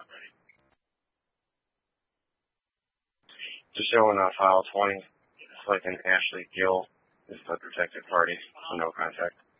Just showing file 20, it's like an Ashley Gill is the protected party, so no contact.